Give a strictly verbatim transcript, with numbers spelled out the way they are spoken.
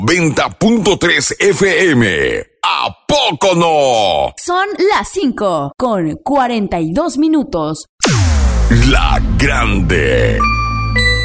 noventa punto tres F M. ¿A poco no? Son las cinco con cuarenta y dos minutos. La Grande.